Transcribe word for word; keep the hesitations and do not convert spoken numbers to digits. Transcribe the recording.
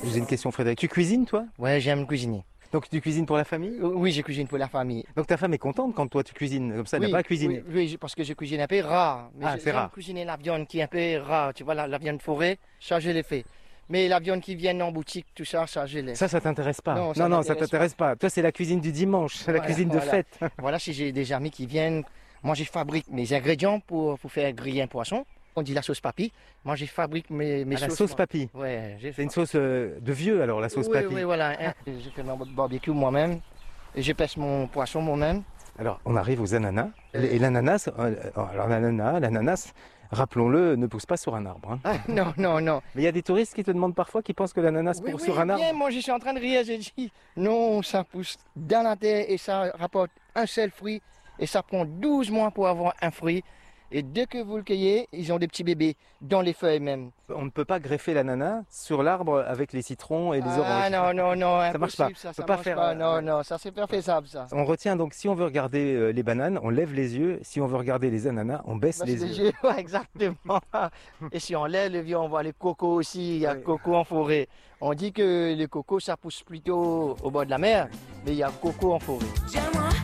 J'ai une question, Frédéric. Tu cuisines, toi? Ouais, j'aime cuisiner. Donc tu cuisines pour la famille? Euh, Oui, je cuisine pour la famille. Donc ta femme est contente quand toi tu cuisines, comme ça elle n'a Oui, pas à cuisiner. oui, oui, je- parce que je cuisine un peu rare. Mais Ah, je- c'est j'aime rare. cuisiner la viande qui est un peu rare. Tu vois, la, la viande forêt, ça je l'ai fait. Mais la viande qui vient en boutique, tout ça, ça je l'ai. Ça, ça t'intéresse pas. Non, ça non, non, ça m'intéresse t'intéresse pas. Toi, c'est la cuisine du dimanche, c'est la Voilà, cuisine de voilà. fête. Voilà, si j'ai des amis qui viennent, moi je fabrique mes ingrédients pour, pour faire griller un poisson. On dit la sauce papy. Moi je fabrique mes, mes Ah, la sauces. sauce moi. papy. Ouais, j'ai C'est une sauce euh, de vieux alors, la sauce Oui, papy. oui, voilà. hein. Je fais mon barbecue moi-même. Et je pèse mon poisson moi-même. Alors, on arrive aux ananas. Euh. Et l'ananas, euh, alors l'ananas, l'ananas, rappelons-le, ne pousse pas sur un arbre. hein. Ah, non, non, non. Mais il y a des touristes qui te demandent parfois, qui pensent que l'ananas Oui, pousse oui, sur un arbre. bien, moi je suis en train de rire, j'ai dit non, ça pousse dans la terre et ça rapporte un seul fruit et ça prend douze mois pour avoir un fruit. Et dès que vous le cueillez, ils ont des petits bébés dans les feuilles même. On ne peut pas greffer l'ananas sur l'arbre avec les citrons et les Ah oranges. non, non, non, Ça marche pas. impossible, ça, On peut ça pas marche faire, pas. euh, Non, ouais. non, ça c'est pas faisable ça. On retient donc, si on veut regarder euh, les bananes, on lève les yeux. Si on veut regarder les ananas, on baisse Bah, les c'est yeux. des yeux, ouais, exactement. Et si on lève le vieux, on voit les cocos aussi, il y a Oui. coco en forêt. On dit que les cocos ça pousse plutôt au bord de la mer, mais il y a coco en forêt. Tiens-moi,